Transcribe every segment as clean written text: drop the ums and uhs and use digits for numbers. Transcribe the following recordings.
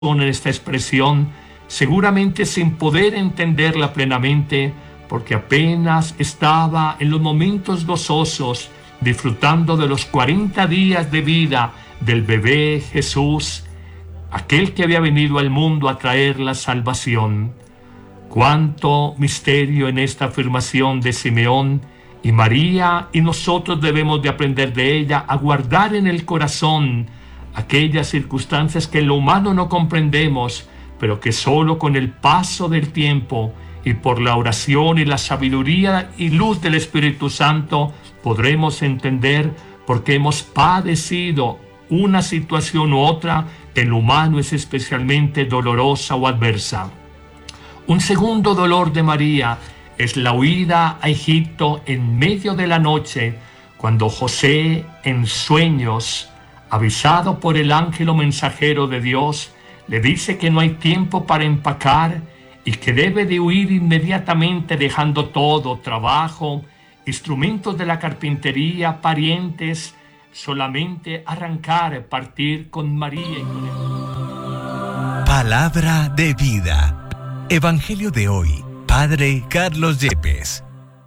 en esta expresión, seguramente sin poder entenderla plenamente, porque apenas estaba en los momentos gozosos, disfrutando de los 40 días de vida del bebé Jesús, aquel que había venido al mundo a traer la salvación. Cuánto misterio en esta afirmación de Simeón y María, y nosotros debemos de aprender de ella a guardar en el corazón aquellas circunstancias que en lo humano no comprendemos, pero que solo con el paso del tiempo y por la oración y la sabiduría y luz del Espíritu Santo podremos entender, porque hemos padecido una situación u otra que en lo humano es especialmente dolorosa o adversa. Un segundo dolor de María es la huida a Egipto en medio de la noche, cuando José, en sueños, avisado por el ángel o mensajero de Dios, le dice que no hay tiempo para empacar y que debe de huir inmediatamente, dejando todo: trabajo, instrumentos de la carpintería, parientes, solamente arrancar, partir con María y con él. Palabra de vida. Evangelio de hoy, Padre Carlos Yepes.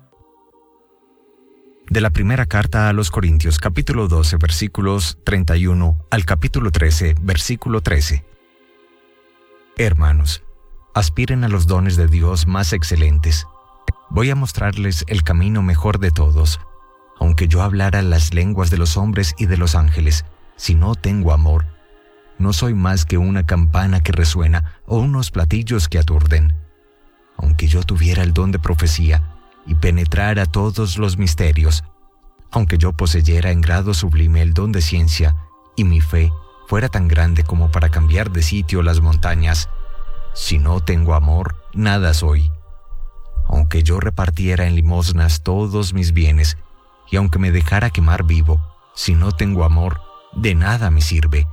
De la primera carta a los Corintios, capítulo 12, versículos 31 al capítulo 13, versículo 13. Hermanos, aspiren a los dones de Dios más excelentes. Voy a mostrarles el camino mejor de todos. Aunque yo hablara las lenguas de los hombres y de los ángeles, si no tengo amor, no soy más que una campana que resuena o unos platillos que aturden. Aunque yo tuviera el don de profecía y penetrara todos los misterios, aunque yo poseyera en grado sublime el don de ciencia y mi fe fuera tan grande como para cambiar de sitio las montañas, si no tengo amor, nada soy. Aunque yo repartiera en limosnas todos mis bienes y aunque me dejara quemar vivo, si no tengo amor, de nada me sirve.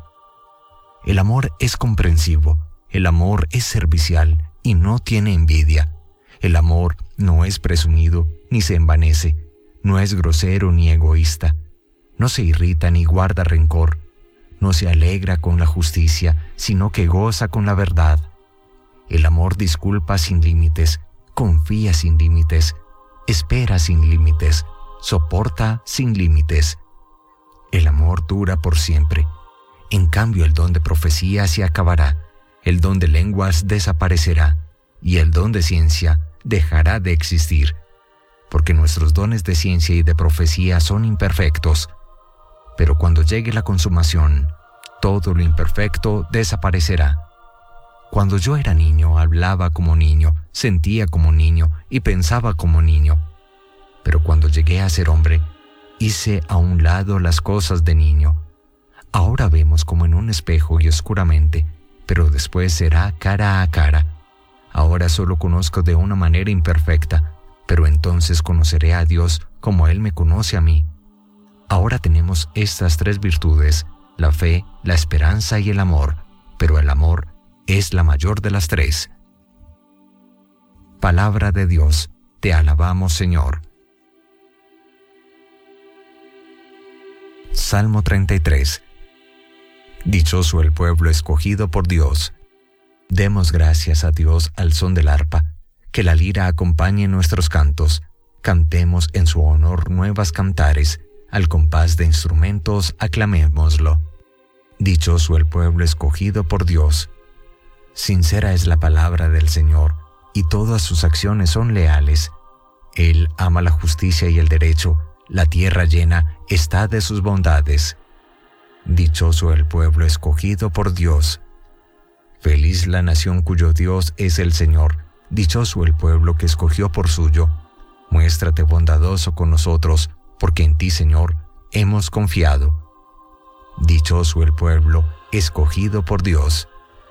El amor es comprensivo, el amor es servicial y no tiene envidia. El amor no es presumido ni se envanece, no es grosero ni egoísta, no se irrita ni guarda rencor, no se alegra con la justicia, sino que goza con la verdad. El amor disculpa sin límites, confía sin límites, espera sin límites, soporta sin límites. El amor dura por siempre. En cambio, el don de profecía se acabará, el don de lenguas desaparecerá, y el don de ciencia dejará de existir, porque nuestros dones de ciencia y de profecía son imperfectos. Pero cuando llegue la consumación, todo lo imperfecto desaparecerá. Cuando yo era niño, hablaba como niño, sentía como niño y pensaba como niño. Pero cuando llegué a ser hombre, hice a un lado las cosas de niño. Ahora vemos como en un espejo y oscuramente, pero después será cara a cara. Ahora solo conozco de una manera imperfecta, pero entonces conoceré a Dios como Él me conoce a mí. Ahora tenemos estas tres virtudes: la fe, la esperanza y el amor, pero el amor es la mayor de las tres. Palabra de Dios, te alabamos, Señor. Salmo 33. Dichoso el pueblo escogido por Dios. Demos gracias a Dios al son del arpa, que la lira acompañe nuestros cantos. Cantemos en su honor nuevas cantares, al compás de instrumentos aclamémoslo. Dichoso el pueblo escogido por Dios. Sincera es la palabra del Señor, y todas sus acciones son leales. Él ama la justicia y el derecho, la tierra llena está de sus bondades. Dichoso el pueblo escogido por Dios. Feliz la nación cuyo Dios es el Señor. Dichoso el pueblo que escogió por suyo. Muéstrate bondadoso con nosotros, porque en ti, Señor, hemos confiado. Dichoso el pueblo escogido por Dios.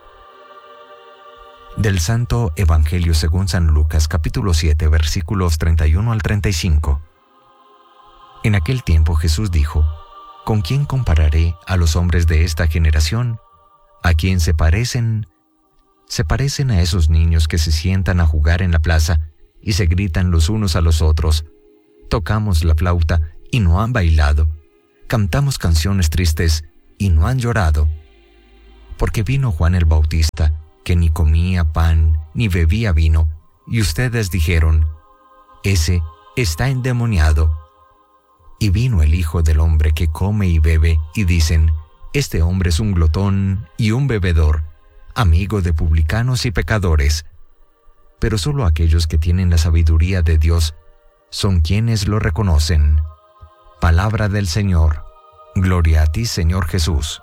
Del Santo Evangelio según San Lucas, capítulo 7, versículos 31 al 35. En aquel tiempo Jesús dijo: ¿Con quién compararé a los hombres de esta generación? ¿A quién se parecen? Se parecen a esos niños que se sientan a jugar en la plaza y se gritan los unos a los otros: tocamos la flauta y no han bailado, cantamos canciones tristes y no han llorado. porque vino Juan el Bautista, que ni comía pan ni bebía vino, y ustedes dijeron, ese está endemoniado. Y vino el Hijo del Hombre que come y bebe, y dicen, este hombre es un glotón y un bebedor, amigo de publicanos y pecadores. Pero solo aquellos que tienen la sabiduría de Dios son quienes lo reconocen. Palabra del Señor. Gloria a ti, Señor Jesús.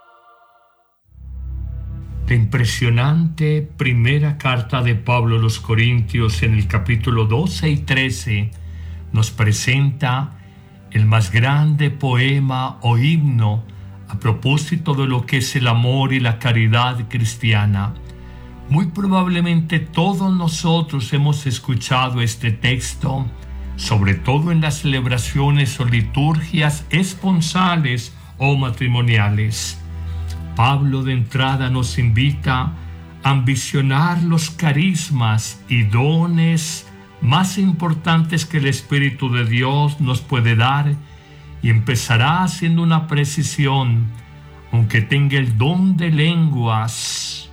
La impresionante primera carta de Pablo a los Corintios en el capítulo 12 y 13 nos presenta el más grande poema o himno a propósito de lo que es el amor y la caridad cristiana. Muy probablemente todos nosotros hemos escuchado este texto, sobre todo en las celebraciones o liturgias esponsales o matrimoniales. Pablo de entrada nos invita a ambicionar los carismas y dones más importantes que el Espíritu de Dios nos puede dar, y empezará haciendo una precisión: aunque tenga el don de lenguas,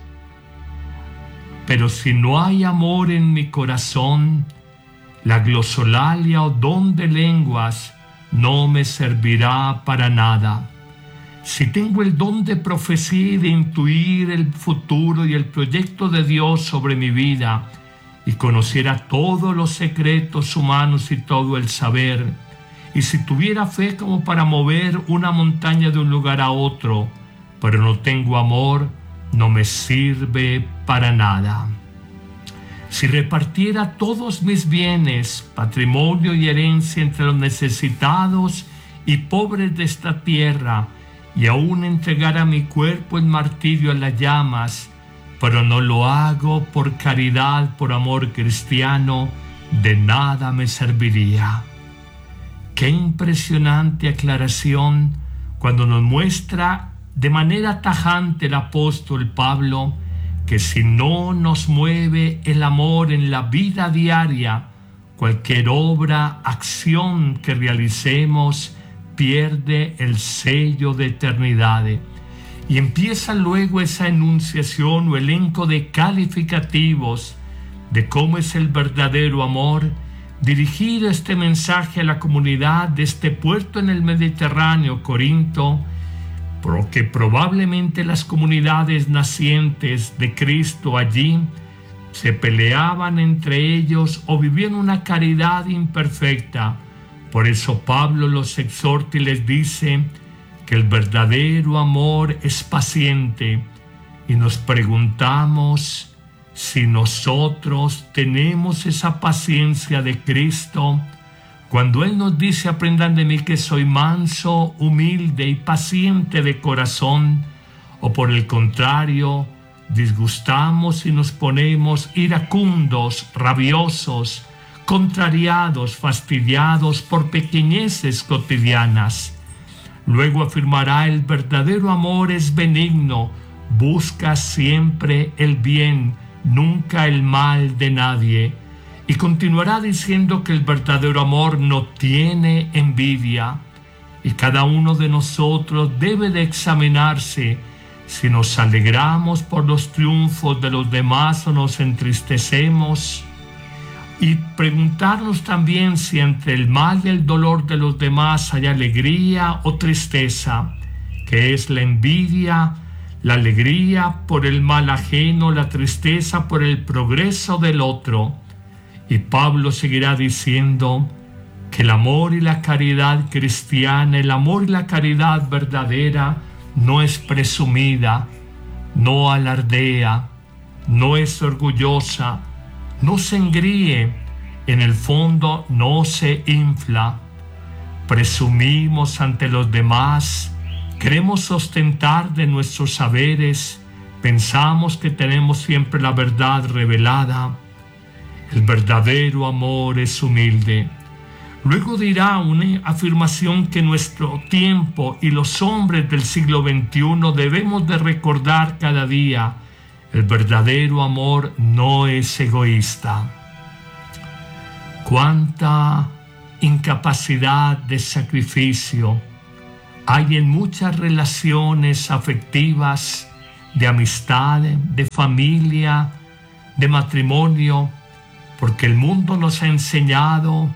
pero si no hay amor en mi corazón, la glosolalia o don de lenguas no me servirá para nada. Si tengo el don de profecía y de intuir el futuro y el proyecto de Dios sobre mi vida, y conociera todos los secretos humanos y todo el saber, y si tuviera fe como para mover una montaña de un lugar a otro, pero no tengo amor, no me sirve para nada. Si repartiera todos mis bienes, patrimonio y herencia entre los necesitados y pobres de esta tierra, y aún entregara mi cuerpo en martirio a las llamas, pero no lo hago por caridad, por amor cristiano, de nada me serviría. Qué impresionante aclaración cuando nos muestra de manera tajante el apóstol Pablo que si no nos mueve el amor en la vida diaria, cualquier obra, acción que realicemos pierde el sello de eternidad. Y empieza luego esa enunciación o elenco de calificativos de cómo es el verdadero amor, dirigido este mensaje a la comunidad de este puerto en el Mediterráneo, Corinto, porque probablemente las comunidades nacientes de Cristo allí se peleaban entre ellos o vivían una caridad imperfecta. Por eso Pablo los exhorta y les dice que el verdadero amor es paciente, y nos preguntamos si nosotros tenemos esa paciencia de Cristo cuando Él nos dice: aprendan de mí que soy manso, humilde y paciente de corazón, o por el contrario, disgustamos y nos ponemos iracundos, rabiosos, contrariados, fastidiados por pequeñeces cotidianas. Luego afirmará: el verdadero amor es benigno, busca siempre el bien, nunca el mal de nadie. Y continuará diciendo que el verdadero amor no tiene envidia. Y cada uno de nosotros debe de examinarse si nos alegramos por los triunfos de los demás o nos entristecemos. Y preguntarnos también si entre el mal y el dolor de los demás hay alegría o tristeza, que es la envidia, la alegría por el mal ajeno, la tristeza por el progreso del otro. Y Pablo seguirá diciendo que el amor y la caridad cristiana, el amor y la caridad verdadera, no es presumida, no alardea, no es orgullosa, no se engríe, en el fondo no se infla. Presumimos ante los demás, queremos ostentar de nuestros saberes, pensamos que tenemos siempre la verdad revelada. El verdadero amor es humilde. Luego dirá una afirmación que nuestro tiempo y los hombres del siglo XXI debemos de recordar cada día: el verdadero amor no es egoísta. Cuánta incapacidad de sacrificio hay en muchas relaciones afectivas de amistad, de familia, de matrimonio, porque el mundo nos ha enseñado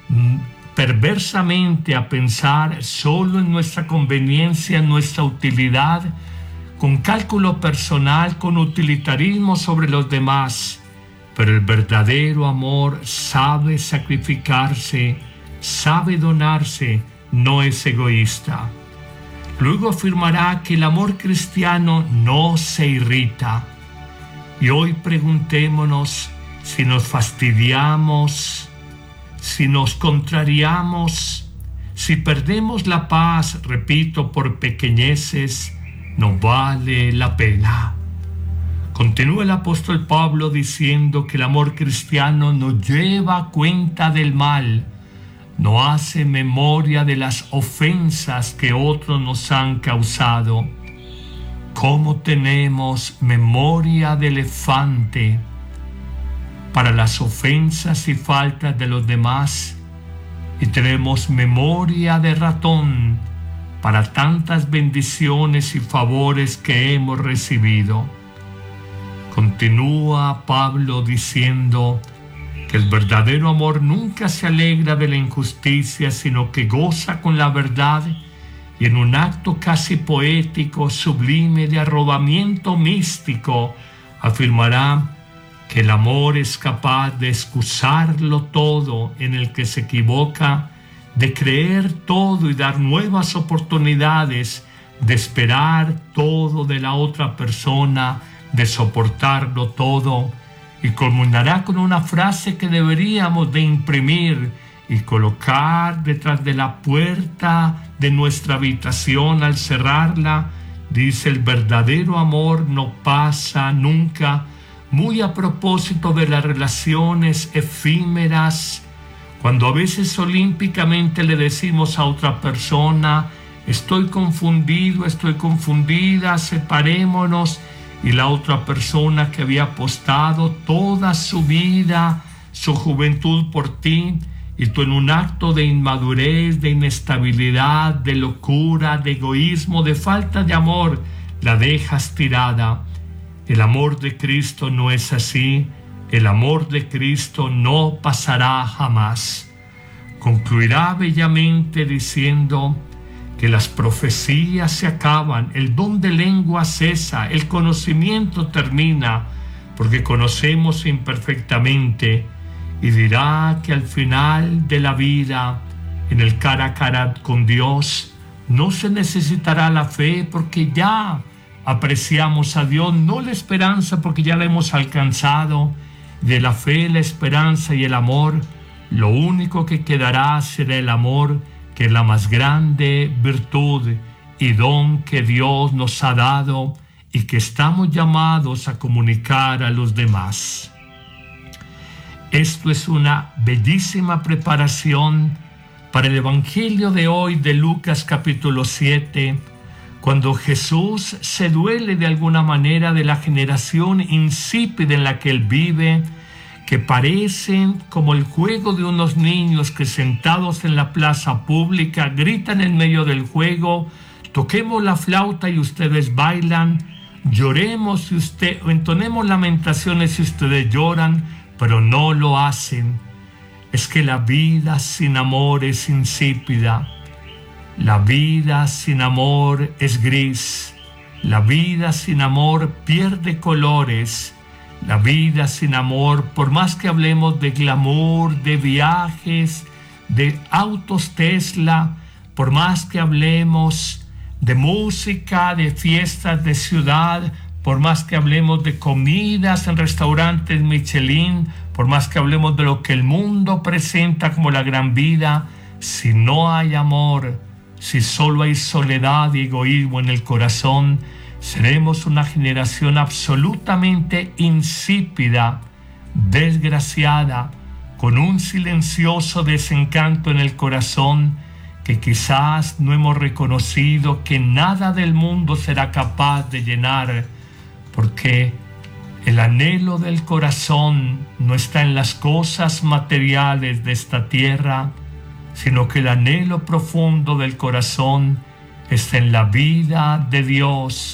perversamente a pensar solo en nuestra conveniencia, en nuestra utilidad, con cálculo personal, con utilitarismo sobre los demás. Pero el verdadero amor sabe sacrificarse, sabe donarse, no es egoísta. Luego afirmará que el amor cristiano no se irrita. Y hoy preguntémonos si nos fastidiamos, si nos contrariamos, si perdemos la paz, repito, por pequeñeces, no vale la pena. Continúa el apóstol Pablo diciendo que el amor cristiano no lleva cuenta del mal, no hace memoria de las ofensas que otros nos han causado. ¿Cómo tenemos memoria de elefante para las ofensas y faltas de los demás? Y tenemos memoria de ratón para tantas bendiciones y favores que hemos recibido. Continúa Pablo diciendo que el verdadero amor nunca se alegra de la injusticia, sino que goza con la verdad, y en un acto casi poético, sublime, de arrobamiento místico, afirmará que el amor es capaz de excusarlo todo en el que se equivoca, de creer todo y dar nuevas oportunidades, de esperar todo de la otra persona, de soportarlo todo, y culminará con una frase que deberíamos de imprimir y colocar detrás de la puerta de nuestra habitación al cerrarla. Dice: el verdadero amor no pasa nunca, muy a propósito de las relaciones efímeras, cuando a veces olímpicamente le decimos a otra persona: estoy confundido, estoy confundida, separémonos, y la otra persona que había apostado toda su vida, su juventud por ti, y tú en un acto de inmadurez, de inestabilidad, de locura, de egoísmo, de falta de amor, la dejas tirada. El amor de Cristo no es así. El amor de Cristo no pasará jamás. Concluirá bellamente diciendo que las profecías se acaban, el don de lengua cesa, el conocimiento termina, porque conocemos imperfectamente, y dirá que al final de la vida, en el cara a cara con Dios, no se necesitará la fe, porque ya apreciamos a Dios, no la esperanza, porque ya la hemos alcanzado. De la fe, la esperanza y el amor, lo único que quedará será el amor, que es la más grande virtud y don que Dios nos ha dado y que estamos llamados a comunicar a los demás. Esto es una bellísima preparación para el Evangelio de hoy de Lucas capítulo 7, cuando Jesús se duele de alguna manera de la generación insípida en la que Él vive, que parecen como el juego de unos niños que sentados en la plaza pública gritan en medio del juego: toquemos la flauta y ustedes bailan, lloremos y entonemos lamentaciones y ustedes lloran, pero no lo hacen. Es que la vida sin amor es insípida. La vida sin amor es gris. La vida sin amor pierde colores. La vida sin amor, por más que hablemos de glamour, de viajes, de autos Tesla, por más que hablemos de música, de fiestas de ciudad, por más que hablemos de comidas en restaurantes Michelin, por más que hablemos de lo que el mundo presenta como la gran vida, si no hay amor, si solo hay soledad y egoísmo en el corazón, seremos una generación absolutamente insípida, desgraciada, con un silencioso desencanto en el corazón que quizás no hemos reconocido que nada del mundo será capaz de llenar, porque el anhelo del corazón no está en las cosas materiales de esta tierra, sino que el anhelo profundo del corazón está en la vida de Dios,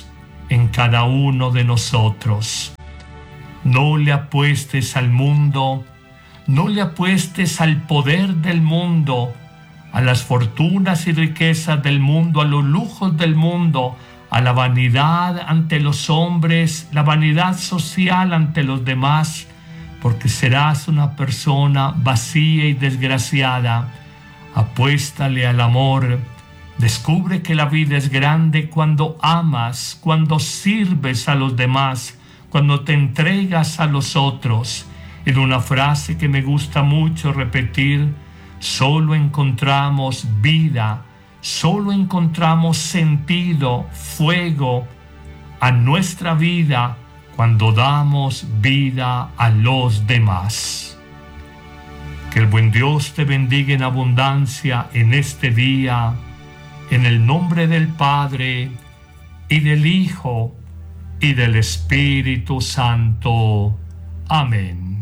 en cada uno de nosotros. No le apuestes al mundo, no le apuestes al poder del mundo, a las fortunas y riquezas del mundo, a los lujos del mundo, a la vanidad ante los hombres, la vanidad social ante los demás, porque serás una persona vacía y desgraciada. Apuéstale al amor. Descubre que la vida es grande cuando amas, cuando sirves a los demás, cuando te entregas a los otros. En una frase que me gusta mucho repetir, solo encontramos vida, solo encontramos sentido, fuego a nuestra vida cuando damos vida a los demás. Que el buen Dios te bendiga en abundancia en este día, en el nombre del Padre, y del Hijo, y del Espíritu Santo. Amén.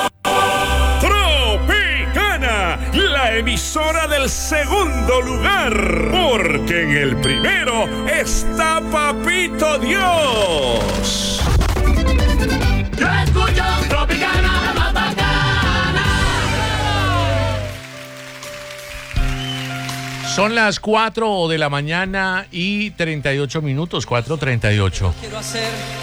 Tropicana, la emisora del segundo lugar, porque en el primero está Papito Dios. Yo escucho Tropicana, la más bacana. Son las 4 de la mañana y 38 minutos, 4:38.